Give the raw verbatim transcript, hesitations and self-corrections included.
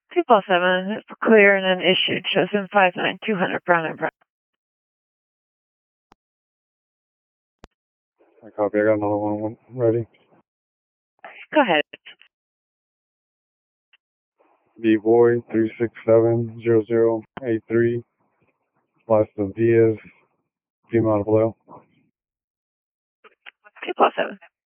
two plus seven, it's clear and then issued. Shows in five nine two hundred Brown and Brown. I copy. I got another one ready. Go ahead. B boy three six seven zero zero eight three. Last of Diaz. Female blue. two plus seven.